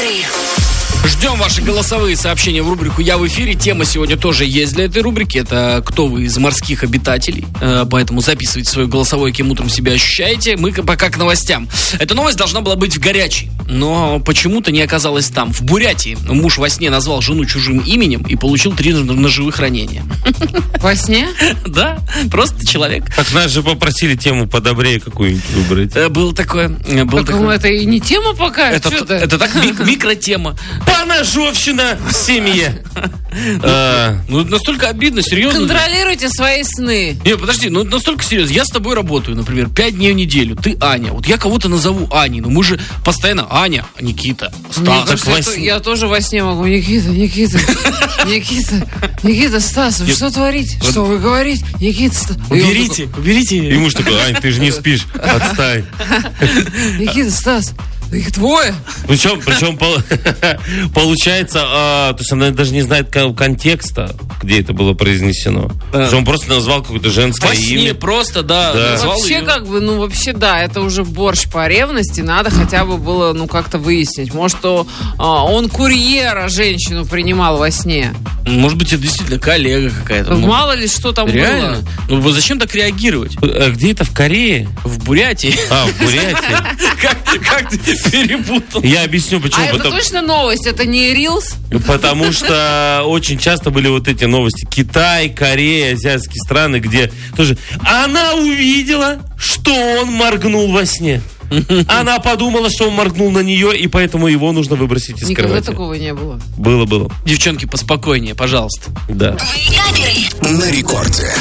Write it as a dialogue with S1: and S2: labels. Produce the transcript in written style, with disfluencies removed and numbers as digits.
S1: Каперы.
S2: Ждем ваши голосовые сообщения в рубрику «Я в эфире». Тема сегодня тоже есть для этой рубрики. Это кто вы из морских обитателей. Поэтому записывайте свое голосовое, кем утром себя ощущаете. Мы пока к новостям. Эта новость должна была быть в Горячей, но почему-то не оказалась там. В Бурятии муж во сне назвал жену чужим именем и получил 3 ножевых ранения.
S3: Во сне?
S2: Да, просто человек.
S4: Так нас же попросили тему подобрее какую-нибудь выбрать.
S2: Было такое.
S3: Это и не тема пока.
S2: Это так микротема.
S4: Поножовщина в семье.
S2: Ну, настолько обидно, серьезно.
S3: Контролируйте свои сны.
S2: Не, подожди, ну настолько серьезно. Я с тобой работаю, например, 5 дней в неделю. Ты Аня. Вот я кого-то назову Аней, но мы же постоянно Аня, Никита, Стас.
S3: Я тоже во сне могу. Никита, Стас, вы что творите? Что вы говорите? Никита, Стас.
S2: Уберите.
S4: И муж такой: Ань, ты же не спишь, отстань.
S3: Никита, Стас. Их двое.
S4: Причем получается, то есть она даже не знает контекста, где это было произнесено. Что он просто назвал какое-то женское
S2: имя. Во сне просто, да. Назвал
S3: вообще,
S2: ее.
S3: вообще, да, это уже борщ по ревности. Надо хотя бы было, как-то выяснить. Может, он курьера женщину принимал во сне.
S2: Может быть, это действительно коллега какая-то.
S3: Мало ли, что там
S2: реально?
S3: было.
S2: Ну, зачем так реагировать?
S4: Где это? В Корее?
S2: В Бурятии.
S4: В Бурятии.
S2: Как ты перепутал?
S4: Я объясню, почему.
S3: Это точно новость? Это не Рилс?
S4: Потому что очень часто были вот эти новости. Китай, Корея, азиатские страны, где тоже... Она увидела, что он моргнул во сне. Она подумала, что он моргнул на нее, и поэтому его нужно выбросить из кровати.
S3: Никогда такого не было.
S4: Было.
S2: Девчонки, поспокойнее, пожалуйста.
S4: Да.
S1: Каперы.
S5: На рекорде.